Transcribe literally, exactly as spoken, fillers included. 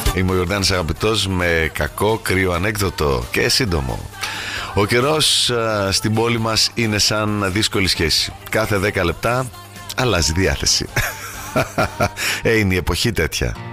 Είμαι ο Γιορδάνης Αγαπητός με κακό κρύο ανέκδοτο και σύντομο. Ο καιρός α, στην πόλη μας είναι σαν δύσκολη σχέση. Κάθε δέκα λεπτά αλλάζει διάθεση. Ε, είναι η εποχή τέτοια.